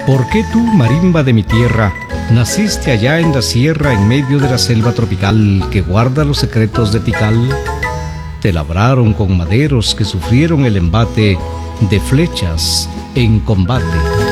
¿Por qué tú, marimba de mi tierra, naciste allá en la sierra en medio de la selva tropical que guarda los secretos de Tikal? Te labraron con maderos que sufrieron el embate de flechas en combate.